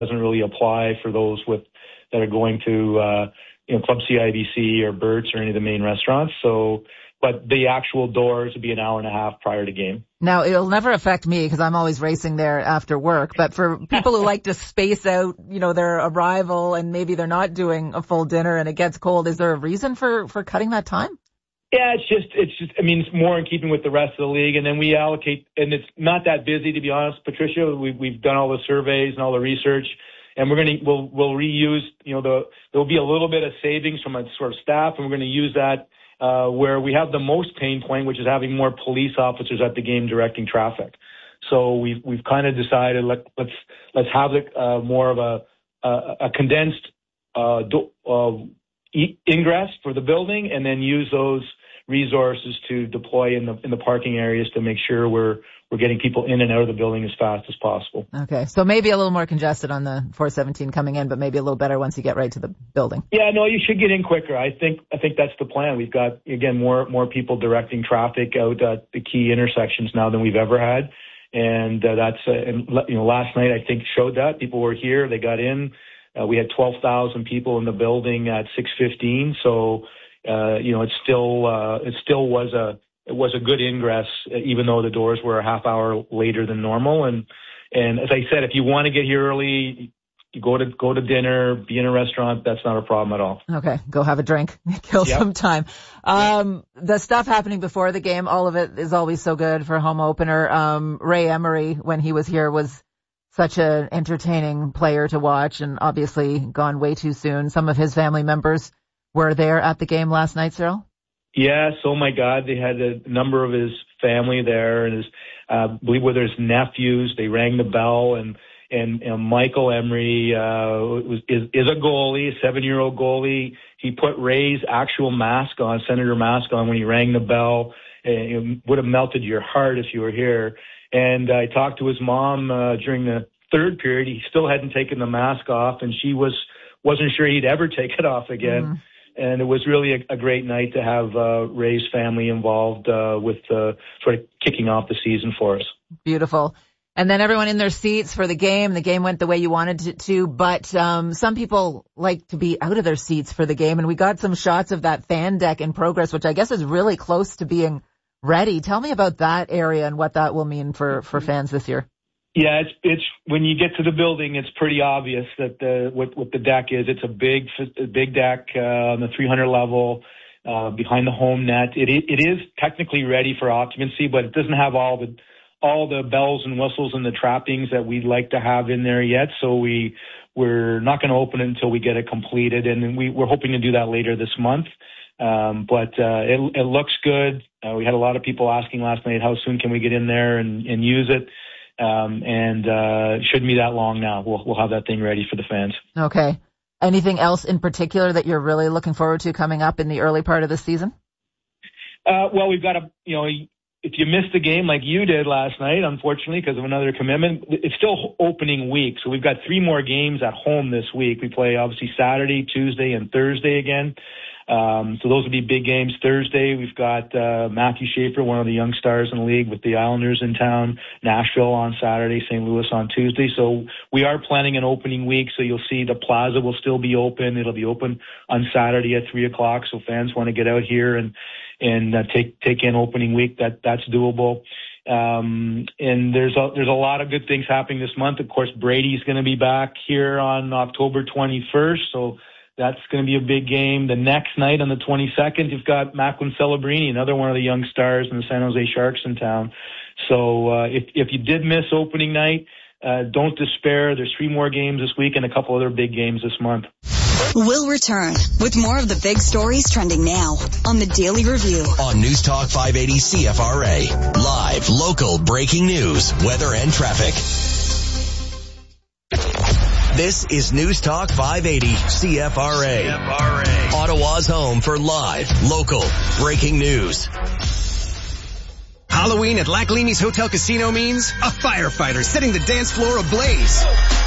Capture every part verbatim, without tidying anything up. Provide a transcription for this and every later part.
doesn't really apply for those with that are going to uh, you know Club C I B C or Bert's or any of the main restaurants. So, but the actual doors would be an hour and a half prior to game. Now, it'll never affect me because I'm always racing there after work. But for people who like to space out, you know, their arrival and maybe they're not doing a full dinner and it gets cold, is there a reason for, for cutting that time? Yeah, it's just, it's just, I mean, it's more in keeping with the rest of the league. And then we allocate, and it's not that busy, to be honest, Patricia. We've, we've done all the surveys and all the research, and we're going to, we'll, we'll reuse, you know, the, there'll be a little bit of savings from a sort of staff, and we're going to use that, uh, where we have the most pain point, which is having more police officers at the game directing traffic. So we've, we've kind of decided, let, let's, let's have it, uh, more of a, a, a condensed, uh, do, uh, ingress for the building, and then use those resources to deploy in the in the parking areas to make sure we're we're getting people in and out of the building as fast as possible. Okay, so maybe a little more congested on the four seventeen coming in, but maybe a little better once you get right to the building. Yeah, no, you should get in quicker. I think I think that's the plan. We've got again more more people directing traffic out at the key intersections now than we've ever had, and uh, that's uh, and you know last night I think showed that people were here, they got in. Uh, we had twelve thousand people in the building at six fifteen, so. Uh, you know, it still, uh, it still was a, it was a good ingress, even though the doors were a half hour later than normal. And, and as I said, if you want to get here early, you go to, go to dinner, be in a restaurant, that's not a problem at all. Okay. Go have a drink, kill yep. some time. Um, the stuff happening before the game, all of it is always so good for a home opener. Um, Ray Emery, when he was here, was such an entertaining player to watch, and obviously gone way too soon. Some of his family members were there at the game last night, Cyril? Yes, oh my God, they had a number of his family there, and his, uh, I believe were his nephews. They rang the bell, and and, and Michael Emery uh, was, is, is a goalie, a seven-year-old goalie. He put Ray's actual mask on, Senator mask on, when he rang the bell. It would have melted your heart if you were here. And I talked to his mom uh, during the third period. He still hadn't taken the mask off, and she was wasn't sure he'd ever take it off again. Mm. And it was really a, a great night to have uh, Ray's family involved uh, with uh, sort of kicking off the season for us. Beautiful. And then everyone in their seats for the game. The game went the way you wanted it to, but um, some people like to be out of their seats for the game. And we got some shots of that fan deck in progress, which I guess is really close to being ready. Tell me about that area and what that will mean for, for fans this year. Yeah, it's it's when you get to the building, it's pretty obvious that the what what the deck is. It's a big a big deck uh, on the three hundred level uh, behind the home net. It it is technically ready for occupancy, but it doesn't have all the all the bells and whistles and the trappings that we'd like to have in there yet. So we we're not going to open it until we get it completed, and we we're hoping to do that later this month. Um, but uh, it it looks good. Uh, we had a lot of people asking last night, how soon can we get in there and, and use it? Um, and, uh, it shouldn't be that long now. We'll, we'll have that thing ready for the fans. Okay. Anything else in particular that you're really looking forward to coming up in the early part of the season? Uh, well, we've got a, you know, if you missed the game like you did last night, unfortunately, because of another commitment, it's still opening week. So we've got three more games at home this week. We play obviously Saturday, Tuesday, and Thursday again. Um, so those would be big games. Thursday, we've got uh, Matthew Schaefer, one of the young stars in the league, with the Islanders in town. Nashville on Saturday, Saint Louis on Tuesday. So we are planning an opening week. So you'll see the plaza will still be open. It'll be open on Saturday at three o'clock. So fans want to get out here and and uh, take take in opening week. That that's doable. Um, and there's a, there's a lot of good things happening this month. Of course, Brady's going to be back here on October twenty-first. So that's going to be a big game. The next night on the twenty-second, you've got Macklin Celebrini, another one of the young stars in the San Jose Sharks in town. So uh, if if you did miss opening night, uh, don't despair. There's three more games this week and a couple other big games this month. We'll return with more of the big stories trending now on the Daily Review. On News Talk five eighty C F R A. Live, local, breaking news, weather, and traffic. This is News Talk five eighty C F R A. C F R A. Ottawa's home for live, local, breaking news. Halloween at Lacklini's Hotel Casino means a firefighter setting the dance floor ablaze.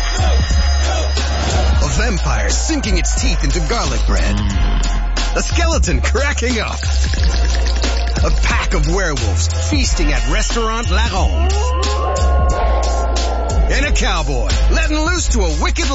A vampire sinking its teeth into garlic bread. A skeleton cracking up. A pack of werewolves feasting at Restaurant La Ronde. and a cowboy letting loose to a wicked